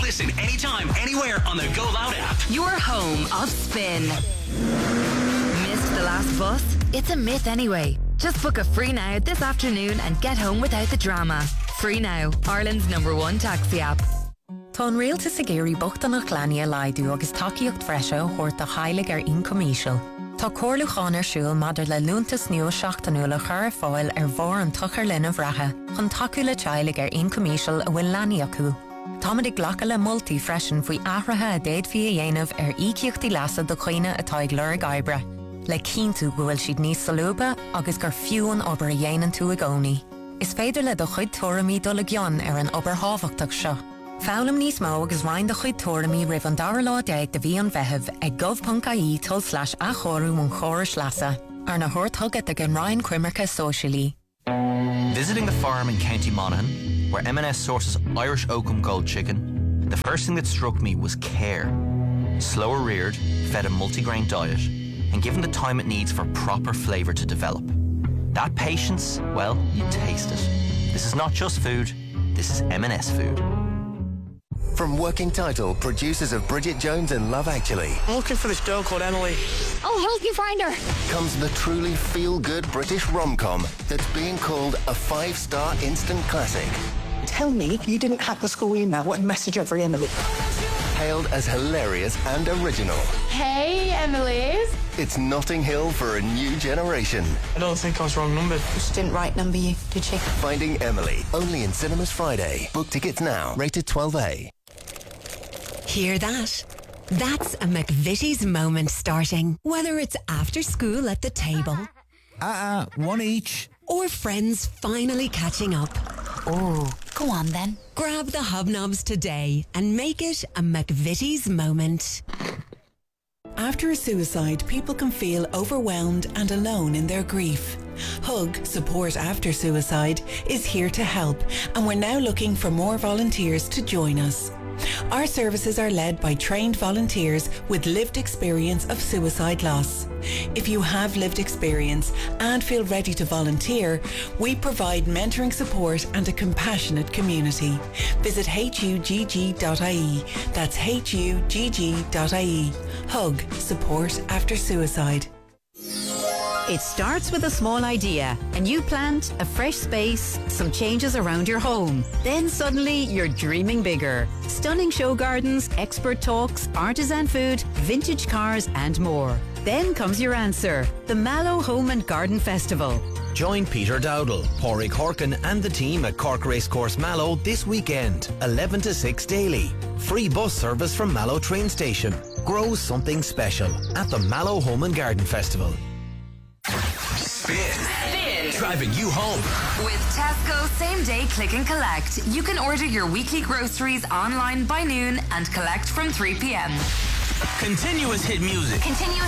Listen anytime, anywhere on the Go Loud app. Your home of Spin. Missed the last bus? It's a myth anyway. Just book a Free Now this afternoon and get home without the drama. Free Now, Ireland's #1 taxi app. Tá réaltas a géirí bochtanach leanaí laidú agus takeíocht freisio chuirta heilig incomíisiil. Tá cóirlucháin siúil madidir le lúntas nua seachtainú le chur fáil bhór an tuchar lena bhreathe, chun takeú le teilig incomíisiil a bhfuil leanaí acu. Táid ag ghlacha le multi freisin faoi ahrathe a déad fí a dhéanamh ícíochtaí leasa do chuoine atá ag lur gaibre. Le cíntu go bhfuil siad níos salúba agus gur fiúin obair a dhéanaan tú a gcónaí. Is féidir le do chuid tuairimí dul gcionn an obair hábhachtach seo. Fálam níos mó agus rainn do chuid tuairimí ribh an dara lá déag de bhí an bheitheh ag gov.ie/a chorú mún chóras leasa ar na thuirt thugad ag an rainn cuimarcha sóisialí. Visiting the farm in County Monaghan, where M&S sources Irish Oakham Gold chicken, the first thing that struck me was care. Slower reared, fed a multigrain diet, and given the time it needs for proper flavour to develop. That patience, well, you taste it. This is not just food, this is M&S food. From Working Title, producers of Bridget Jones and Love Actually. I'm looking for this girl called Emily. Oh, help me find her. Comes the truly feel-good British rom-com that's being called a 5-star instant classic. Tell me you didn't hack the school email and message every Emily. Hailed as hilarious and original. Hey, Emily's. It's Notting Hill for a new generation. I don't think I was wrong numbered. She didn't right number you, did she? Finding Emily, only in cinemas Friday. Book tickets now, rated 12A. Hear that? That's a McVitie's moment starting. Whether it's after school at the table. One each. Or friends finally catching up. Oh, go on then. Grab the hobnobs today and make it a McVitie's moment. After a suicide, people can feel overwhelmed and alone in their grief. Hug, Support After Suicide, is here to help, and we're now looking for more volunteers to join us. Our services are led by trained volunteers with lived experience of suicide loss. If you have lived experience and feel ready to volunteer, we provide mentoring support and a compassionate community. Visit hugg.ie. That's hugg.ie. Hug, Support After Suicide. It starts with a small idea, a new plant, a fresh space, some changes around your home. Then suddenly you're dreaming bigger. Stunning show gardens, expert talks, artisan food, vintage cars and more. Then comes your answer, the Mallow Home and Garden Festival. Join Peter Dowdall, Pádraig Horkin and the team at Cork Racecourse Mallow this weekend, 11 to 6 daily. Free bus service from Mallow train station. Grow something special at the Mallow Home and Garden Festival. Spin. Driving you home. With Tesco Same Day Click and Collect, you can order your weekly groceries online by noon and collect from 3 p.m. Continuous hit music. Continuous